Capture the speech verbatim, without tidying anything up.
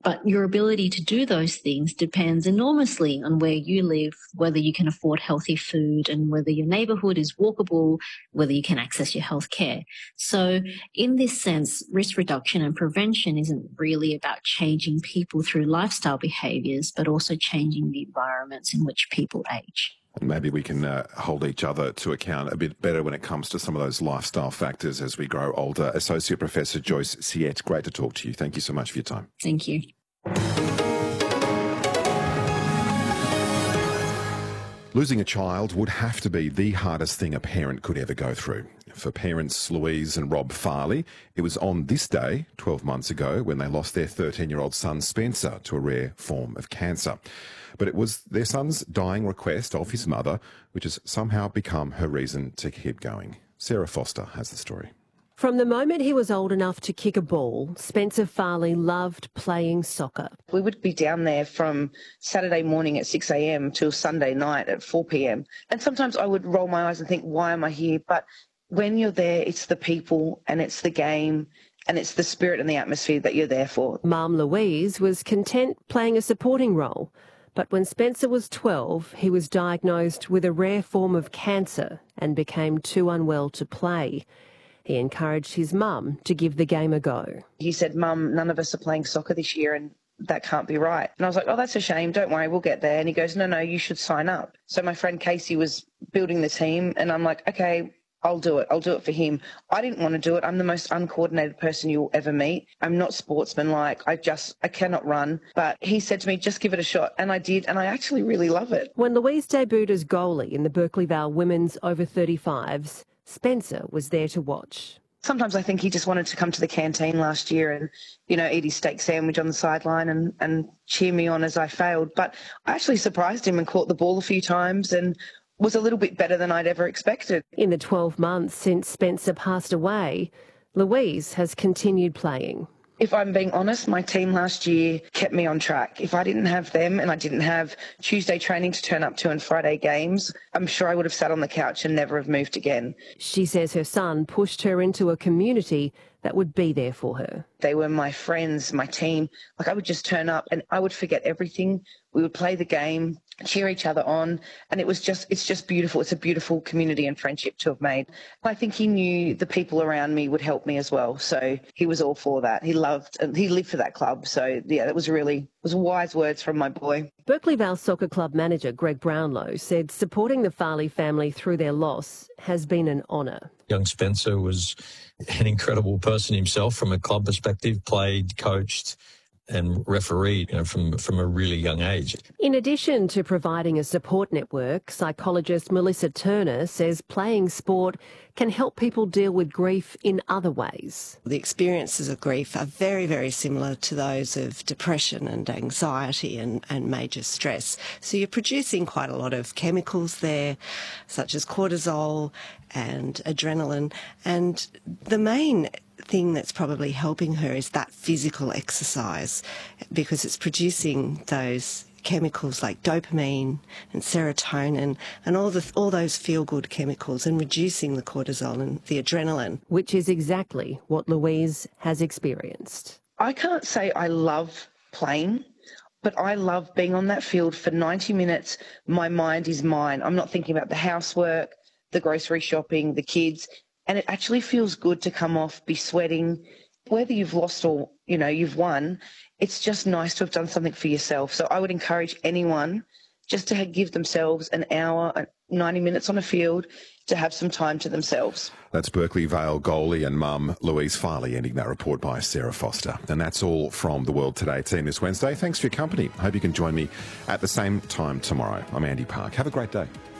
But your ability to do those things depends enormously on where you live, whether you can afford healthy food and whether your neighbourhood is walkable, whether you can access your health care. So in this sense, risk reduction and prevention isn't really about changing people through lifestyle behaviours, but also changing the environments in which people age. Maybe we can uh, hold each other to account a bit better when it comes to some of those lifestyle factors as we grow older. Associate Professor Joyce Siet, great to talk to you. Thank you so much for your time. Thank you. Losing a child would have to be the hardest thing a parent could ever go through. For parents Louise and Rob Farley, it was on this day, twelve months ago, when they lost their thirteen-year-old son Spencer to a rare form of cancer. But it was their son's dying request of his mother, which has somehow become her reason to keep going. Sarah Foster has the story. From the moment he was old enough to kick a ball, Spencer Farley loved playing soccer. We would be down there from Saturday morning at six a m till Sunday night at four p m. And sometimes I would roll my eyes and think, why am I here? But when you're there, it's the people and it's the game and it's the spirit and the atmosphere that you're there for. Mum Louise was content playing a supporting role. But when Spencer was twelve, he was diagnosed with a rare form of cancer and became too unwell to play. He encouraged his mum to give the game a go. He said, Mum, none of us are playing soccer this year and that can't be right. And I was like, oh, that's a shame. Don't worry, we'll get there. And he goes, no, no, you should sign up. So my friend Casey was building the team and I'm like, okay, I'll do it. I'll do it for him. I didn't want to do it. I'm the most uncoordinated person you'll ever meet. I'm not sportsmanlike. I just, I cannot run. But he said to me, just give it a shot. And I did. And I actually really love it. When Louise debuted as goalie in the Berkeley Vale Women's over thirty-fives, Spencer was there to watch. Sometimes I think he just wanted to come to the canteen last year and, you know, eat his steak sandwich on the sideline and, and cheer me on as I failed. But I actually surprised him and caught the ball a few times and was a little bit better than I'd ever expected. In the twelve months since Spencer passed away, Louise has continued playing. If I'm being honest, my team last year kept me on track. If I didn't have them and I didn't have Tuesday training to turn up to and Friday games, I'm sure I would have sat on the couch and never have moved again. She says her son pushed her into a community that would be there for her. They were my friends, my team. Like, I would just turn up and I would forget everything. We would play the game, cheer each other on, and it was just, it's just beautiful. It's a beautiful community and friendship to have made. I think he knew the people around me would help me as well, so he was all for that. He loved, and he lived for that club, so yeah, that was really, it was wise words from my boy. Berkeley Vale Soccer Club manager Greg Brownlow said supporting the Farley family through their loss has been an honour. Young Spencer was an incredible person himself from a club perspective, played, coached and refereed, you know, from, from a really young age. In addition to providing a support network, psychologist Melissa Turner says playing sport can help people deal with grief in other ways. The experiences of grief are very, very similar to those of depression and anxiety and, and major stress. So you're producing quite a lot of chemicals there, such as cortisol and adrenaline. And the main thing that's probably helping her is that physical exercise, because it's producing those chemicals like dopamine and serotonin and all the all those feel-good chemicals and reducing the cortisol and the adrenaline. Which is exactly what Louise has experienced. I can't say I love playing, but I love being on that field for ninety minutes. My mind is mine. I'm not thinking about the housework, the grocery shopping, the kids. And it actually feels good to come off, be sweating. Whether you've lost or, you know, you've won, it's just nice to have done something for yourself. So I would encourage anyone just to give themselves an hour, ninety minutes on a field to have some time to themselves. That's Berkeley Vale goalie and mum Louise Farley, ending that report by Sarah Foster. And that's all from the World Today team this Wednesday. Thanks for your company. Hope you can join me at the same time tomorrow. I'm Andy Park. Have a great day.